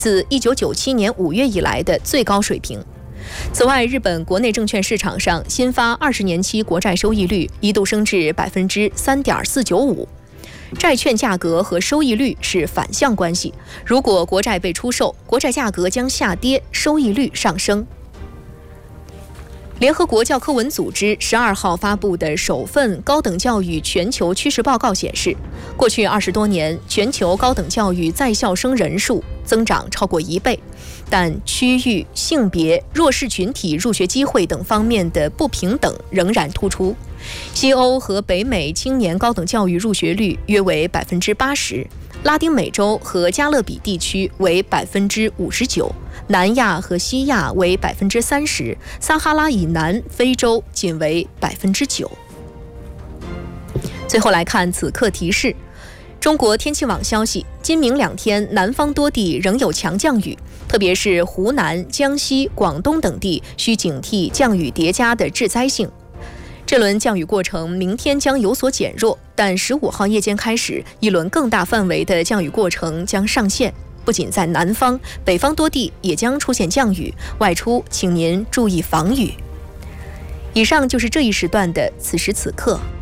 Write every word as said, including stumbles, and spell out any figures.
自一九九七年五月以来的最高水平。此外，日本国内证券市场上新发二十年期国债收益率一度升至百分之三点四九五。债券价格和收益率是反向关系，如果国债被出售，国债价格将下跌，收益率上升。联合国教科文组织十二号发布的首份高等教育全球趋势报告显示，过去二十多年，全球高等教育在校生人数增长超过一倍，但区域、性别、弱势群体入学机会等方面的不平等仍然突出。西欧和北美青年高等教育入学率约为百分之八十，拉丁美洲和加勒比地区为百分之五十九，南亚和西亚为百分之三十，撒哈拉以南非洲仅为百分之九。最后来看此刻提示。中国天气网消息，今明两天南方多地仍有强降雨，特别是湖南、江西、广东等地需警惕降雨叠加的致灾性。这轮降雨过程明天将有所减弱，但十五号夜间开始，一轮更大范围的降雨过程将上线。不仅在南方，北方多地也将出现降雨，外出请您注意防雨。以上就是这一时段的此时此刻。